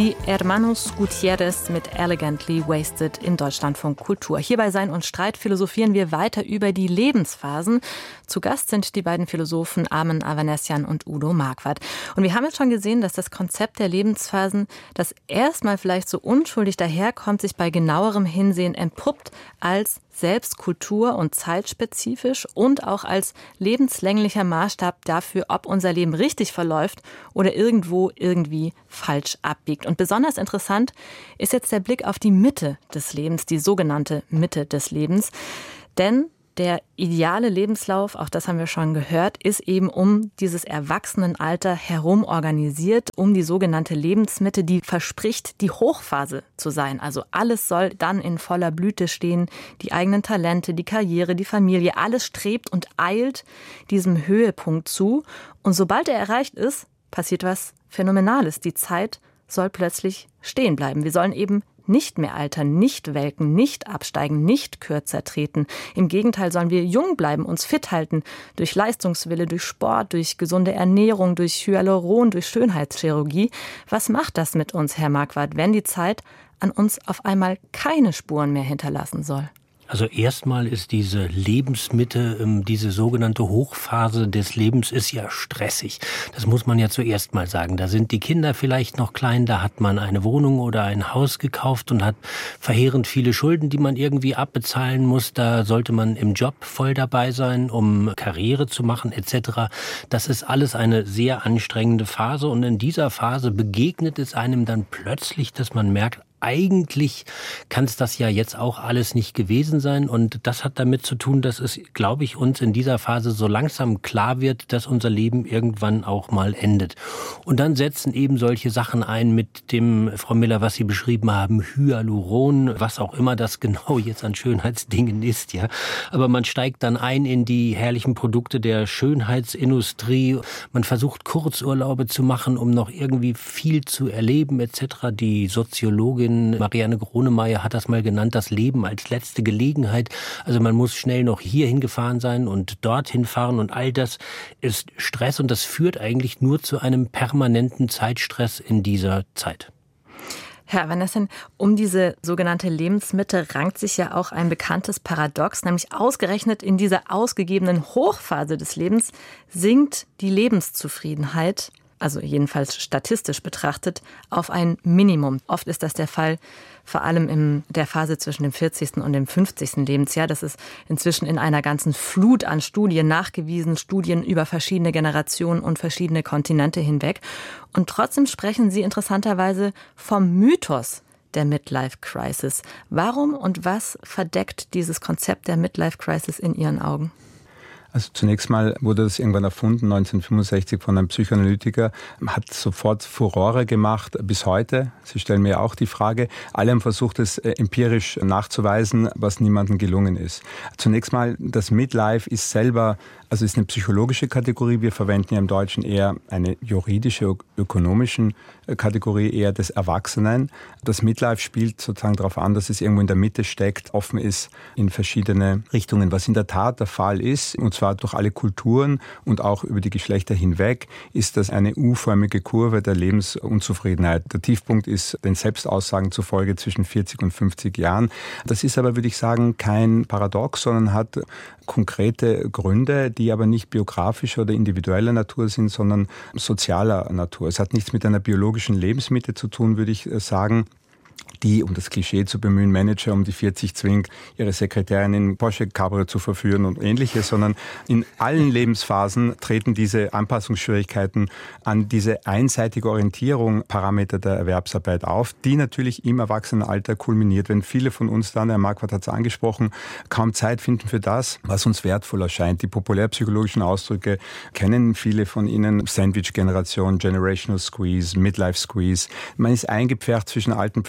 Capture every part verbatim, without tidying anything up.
Die Hermanos Gutierrez mit Elegantly Wasted im Deutschlandfunk Kultur. Hier bei Sein und Streit philosophieren wir weiter über die Lebensphasen. Zu Gast sind die beiden Philosophen Armen Avanesian und Udo Marquardt. Und wir haben jetzt schon gesehen, dass das Konzept der Lebensphasen, das erstmal vielleicht so unschuldig daherkommt, sich bei genauerem Hinsehen entpuppt als selbst kultur- und zeitspezifisch und auch als lebenslänglicher Maßstab dafür, ob unser Leben richtig verläuft oder irgendwo irgendwie falsch abbiegt. Und besonders interessant ist jetzt der Blick auf die Mitte des Lebens, die sogenannte Mitte des Lebens. Denn der ideale Lebenslauf, auch das haben wir schon gehört, ist eben um dieses Erwachsenenalter herum organisiert, um die sogenannte Lebensmitte, die verspricht, die Hochphase zu sein. Also alles soll dann in voller Blüte stehen, die eigenen Talente, die Karriere, die Familie, alles strebt und eilt diesem Höhepunkt zu. Und sobald er erreicht ist, passiert was Phänomenales. Die Zeit soll plötzlich stehen bleiben. Wir sollen eben nicht mehr altern, nicht welken, nicht absteigen, nicht kürzer treten. Im Gegenteil sollen wir jung bleiben, uns fit halten, durch Leistungswille, durch Sport, durch gesunde Ernährung, durch Hyaluron, durch Schönheitschirurgie. Was macht das mit uns, Herr Marquardt, wenn die Zeit an uns auf einmal keine Spuren mehr hinterlassen soll? Also erstmal ist diese Lebensmitte, diese sogenannte Hochphase des Lebens ist ja stressig. Das muss man ja zuerst mal sagen. Da sind die Kinder vielleicht noch klein, da hat man eine Wohnung oder ein Haus gekauft und hat verheerend viele Schulden, die man irgendwie abbezahlen muss. Da sollte man im Job voll dabei sein, um Karriere zu machen et cetera. Das ist alles eine sehr anstrengende Phase und in dieser Phase begegnet es einem dann plötzlich, dass man merkt, eigentlich kann es das ja jetzt auch alles nicht gewesen sein und das hat damit zu tun, dass es, glaube ich, uns in dieser Phase so langsam klar wird, dass unser Leben irgendwann auch mal endet. Und dann setzen eben solche Sachen ein mit dem, Frau Miller, was Sie beschrieben haben, Hyaluron, was auch immer das genau jetzt an Schönheitsdingen ist, ja. Aber man steigt dann ein in die herrlichen Produkte der Schönheitsindustrie. Man versucht Kurzurlaube zu machen, um noch irgendwie viel zu erleben et cetera. Die Soziologin Marianne Gronemeyer hat das mal genannt, das Leben als letzte Gelegenheit. Also man muss schnell noch hierhin gefahren sein und dorthin fahren und all das ist Stress und das führt eigentlich nur zu einem permanenten Zeitstress in dieser Zeit. Herr Avanesian, um diese sogenannte Lebensmitte rankt sich ja auch ein bekanntes Paradox, nämlich ausgerechnet in dieser ausgegebenen Hochphase des Lebens sinkt die Lebenszufriedenheit, also jedenfalls statistisch betrachtet, auf ein Minimum. Oft ist das der Fall, vor allem in der Phase zwischen dem vierzigsten und dem fünfzigsten Lebensjahr. Das ist inzwischen in einer ganzen Flut an Studien nachgewiesen, Studien über verschiedene Generationen und verschiedene Kontinente hinweg. Und trotzdem sprechen Sie interessanterweise vom Mythos der Midlife Crisis. Warum und was verdeckt dieses Konzept der Midlife Crisis in Ihren Augen? Also zunächst mal wurde das irgendwann erfunden, neunzehnhundertfünfundsechzig von einem Psychoanalytiker, hat sofort Furore gemacht bis heute. Sie stellen mir auch die Frage. Alle haben versucht, es empirisch nachzuweisen, was niemandem gelungen ist. Zunächst mal, das Midlife ist selber, also ist eine psychologische Kategorie. Wir verwenden ja im Deutschen eher eine juridische, ökonomische Kategorie, eher des Erwachsenen. Das Midlife spielt sozusagen darauf an, dass es irgendwo in der Mitte steckt, offen ist in verschiedene Richtungen. Was in der Tat der Fall ist, und zwar durch alle Kulturen und auch über die Geschlechter hinweg, ist das eine U-förmige Kurve der Lebensunzufriedenheit. Der Tiefpunkt ist den Selbstaussagen zufolge zwischen vierzig und fünfzig Jahren. Das ist aber, würde ich sagen, kein Paradox, sondern hat konkrete Gründe, die aber nicht biografischer oder individueller Natur sind, sondern sozialer Natur. Es hat nichts mit einer biologischen Lebensmitte zu tun, würde ich sagen, die, um das Klischee zu bemühen, Manager um die vierzig zwingt, ihre Sekretärin in Porsche Cabrio zu verführen und Ähnliches, sondern in allen Lebensphasen treten diese Anpassungsschwierigkeiten an diese einseitige Orientierung Parameter der Erwerbsarbeit auf, die natürlich im Erwachsenenalter kulminiert, wenn viele von uns dann, Herr Marquardt hat es angesprochen, kaum Zeit finden für das, was uns wertvoll erscheint. Die populärpsychologischen Ausdrücke kennen viele von Ihnen, Sandwich-Generation, Generational Squeeze, Midlife Squeeze. Man ist eingepfercht zwischen Altenpflege,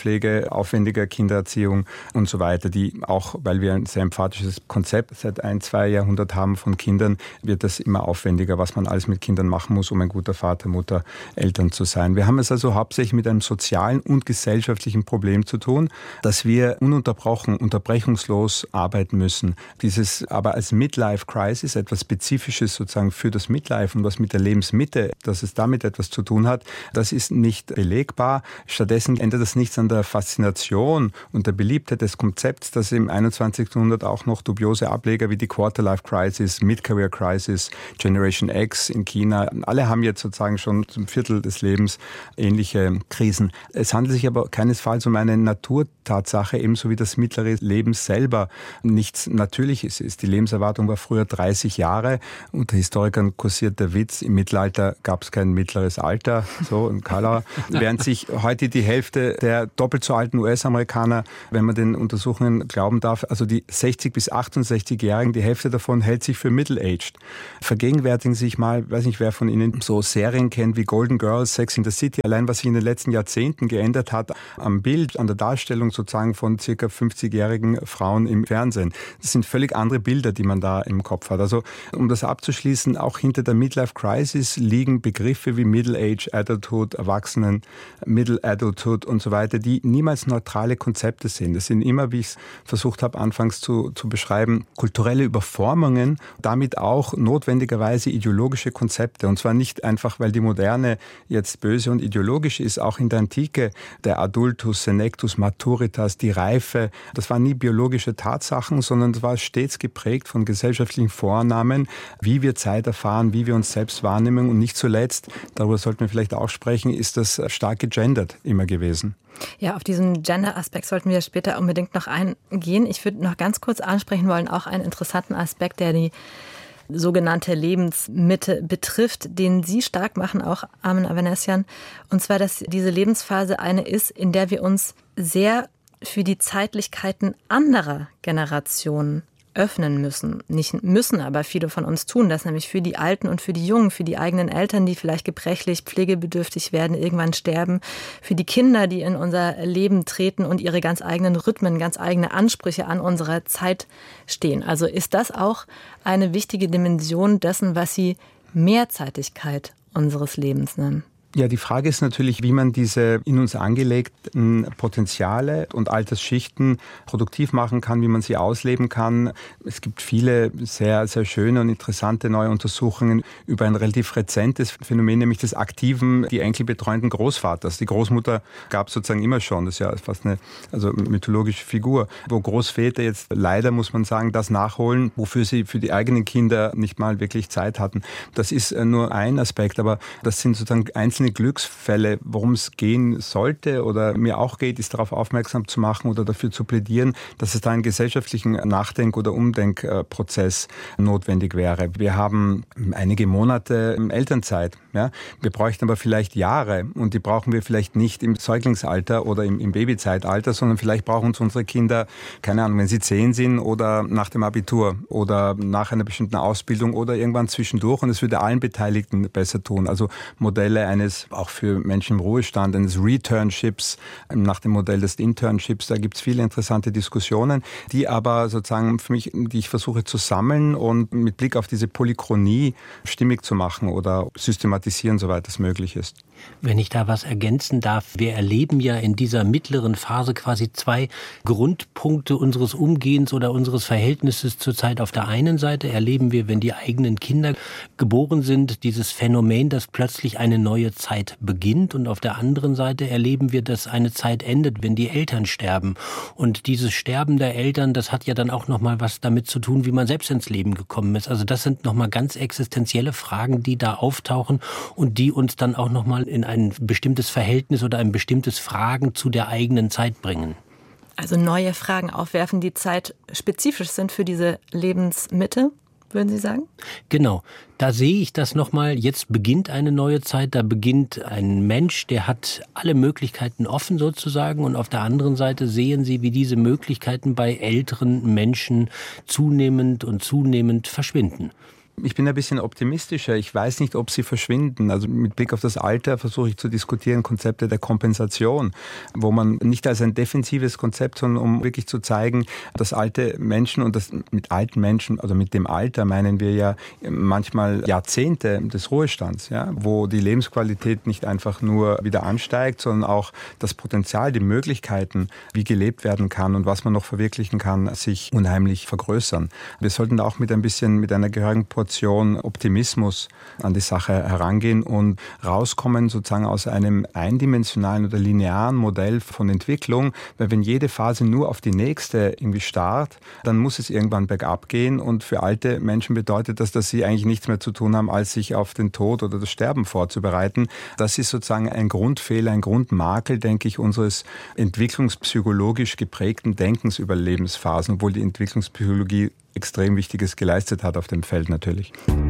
Folge aufwendiger Kindererziehung und so weiter, die auch, weil wir ein sehr emphatisches Konzept seit ein, zwei Jahrhunderten haben von Kindern, wird das immer aufwendiger, was man alles mit Kindern machen muss, um ein guter Vater, Mutter, Eltern zu sein. Wir haben es also hauptsächlich mit einem sozialen und gesellschaftlichen Problem zu tun, dass wir ununterbrochen, unterbrechungslos arbeiten müssen. Dieses aber als Midlife-Crisis, etwas Spezifisches sozusagen für das Midlife und was mit der Lebensmitte, dass es damit etwas zu tun hat, das ist nicht belegbar. Stattdessen ändert das nichts an der Faszination und der Beliebtheit des Konzepts, dass im einundzwanzigsten Jahrhundert auch noch dubiose Ableger wie die Quarter-Life-Crisis, Mid-Career-Crisis, Generation X in China, alle haben jetzt sozusagen schon zum Viertel des Lebens ähnliche Krisen. Es handelt sich aber keinesfalls um eine Naturtatsache, ebenso wie das mittlere Leben selber nichts Natürliches ist. Die Lebenserwartung war früher dreißig Jahre. Unter Historikern kursiert der Witz, im Mittelalter gab es kein mittleres Alter, so in Kalauer. Während sich heute die Hälfte der doppelt so alten U S-Amerikaner, wenn man den Untersuchungen glauben darf, also die sechzig- bis achtundsechzigjährigen, die Hälfte davon hält sich für middle-aged. Vergegenwärtigen sich mal, weiß nicht, wer von Ihnen so Serien kennt wie Golden Girls, Sex in the City, allein was sich in den letzten Jahrzehnten geändert hat am Bild, an der Darstellung sozusagen von circa fünfzigjährigen Frauen im Fernsehen. Das sind völlig andere Bilder, die man da im Kopf hat. Also um das abzuschließen, auch hinter der Midlife-Crisis liegen Begriffe wie Middle-Age, Adulthood, Erwachsenen, Middle-Adulthood und so weiter, die niemals neutrale Konzepte sind. Das sind immer, wie ich es versucht habe, anfangs zu, zu beschreiben, kulturelle Überformungen, damit auch notwendigerweise ideologische Konzepte. Und zwar nicht einfach, weil die Moderne jetzt böse und ideologisch ist, auch in der Antike, der Adultus, Senectus, Maturitas, die Reife, das waren nie biologische Tatsachen, sondern das war stets geprägt von gesellschaftlichen Vornahmen, wie wir Zeit erfahren, wie wir uns selbst wahrnehmen und nicht zuletzt, darüber sollten wir vielleicht auch sprechen, ist das stark gegendert immer gewesen. Ja, auf diesen Gender-Aspekt sollten wir später unbedingt noch eingehen. Ich würde noch ganz kurz ansprechen wollen, auch einen interessanten Aspekt, der die sogenannte Lebensmitte betrifft, den Sie stark machen, auch Armen Avanesian. Und zwar, dass diese Lebensphase eine ist, in der wir uns sehr für die Zeitlichkeiten anderer Generationen öffnen müssen. Nicht müssen, aber viele von uns tun das, nämlich für die Alten und für die Jungen, für die eigenen Eltern, die vielleicht gebrechlich, pflegebedürftig werden, irgendwann sterben, für die Kinder, die in unser Leben treten und ihre ganz eigenen Rhythmen, ganz eigene Ansprüche an unserer Zeit stehen. Also ist das auch eine wichtige Dimension dessen, was Sie Mehrzeitigkeit unseres Lebens nennen? Ja, die Frage ist natürlich, wie man diese in uns angelegten Potenziale und Altersschichten produktiv machen kann, wie man sie ausleben kann. Es gibt viele sehr, sehr schöne und interessante neue Untersuchungen über ein relativ rezentes Phänomen, nämlich des aktiven, die enkelbetreuenden Großvaters. Die Großmutter gab es sozusagen immer schon. Das ist ja fast eine also mythologische Figur, wo Großväter jetzt leider, muss man sagen, das nachholen, wofür sie für die eigenen Kinder nicht mal wirklich Zeit hatten. Das ist nur ein Aspekt, aber das sind sozusagen einzelne Glücksfälle, worum es gehen sollte oder mir auch geht, ist darauf aufmerksam zu machen oder dafür zu plädieren, dass es da einen gesellschaftlichen Nachdenk- oder Umdenkprozess notwendig wäre. Wir haben einige Monate Elternzeit. Ja? Wir bräuchten aber vielleicht Jahre und die brauchen wir vielleicht nicht im Säuglingsalter oder im, im Babyzeitalter, sondern vielleicht brauchen uns unsere Kinder, keine Ahnung, wenn sie zehn sind oder nach dem Abitur oder nach einer bestimmten Ausbildung oder irgendwann zwischendurch und es würde allen Beteiligten besser tun. Also Modelle eines auch für Menschen im Ruhestand, eines Returnships nach dem Modell des Internships. Da gibt es viele interessante Diskussionen, die aber sozusagen für mich, die ich versuche zu sammeln und mit Blick auf diese Polychronie stimmig zu machen oder systematisieren, soweit es möglich ist. Wenn ich da was ergänzen darf, wir erleben ja in dieser mittleren Phase quasi zwei Grundpunkte unseres Umgehens oder unseres Verhältnisses zur Zeit. Auf der einen Seite erleben wir, wenn die eigenen Kinder geboren sind, dieses Phänomen, dass plötzlich eine neue Zeit beginnt und auf der anderen Seite erleben wir, dass eine Zeit endet, wenn die Eltern sterben. Und dieses Sterben der Eltern, das hat ja dann auch nochmal was damit zu tun, wie man selbst ins Leben gekommen ist. Also das sind nochmal ganz existenzielle Fragen, die da auftauchen und die uns dann auch nochmal in ein bestimmtes Verhältnis oder ein bestimmtes Fragen zu der eigenen Zeit bringen. Also neue Fragen aufwerfen, die zeitspezifisch sind für diese Lebensmitte, würden Sie sagen? Genau. Da sehe ich das nochmal. Jetzt beginnt eine neue Zeit. Da beginnt ein Mensch, der hat alle Möglichkeiten offen sozusagen. Und auf der anderen Seite sehen Sie, wie diese Möglichkeiten bei älteren Menschen zunehmend und zunehmend verschwinden. Ich bin ein bisschen optimistischer. Ich weiß nicht, ob sie verschwinden. Also mit Blick auf das Alter versuche ich zu diskutieren Konzepte der Kompensation, wo man nicht als ein defensives Konzept, sondern um wirklich zu zeigen, dass alte Menschen, und das mit alten Menschen, also mit dem Alter meinen wir ja manchmal Jahrzehnte des Ruhestands, ja, wo die Lebensqualität nicht einfach nur wieder ansteigt, sondern auch das Potenzial, die Möglichkeiten, wie gelebt werden kann und was man noch verwirklichen kann, sich unheimlich vergrößern. Wir sollten da auch mit ein bisschen, mit einer gehörigen Portion Optimismus an die Sache herangehen und rauskommen sozusagen aus einem eindimensionalen oder linearen Modell von Entwicklung, weil wenn jede Phase nur auf die nächste irgendwie starrt, dann muss es irgendwann bergab gehen, und für alte Menschen bedeutet das, dass sie eigentlich nichts mehr zu tun haben, als sich auf den Tod oder das Sterben vorzubereiten. Das ist sozusagen ein Grundfehler, ein Grundmakel, denke ich, unseres entwicklungspsychologisch geprägten Denkens über Lebensphasen, obwohl die Entwicklungspsychologie extrem Wichtiges geleistet hat auf dem Feld natürlich.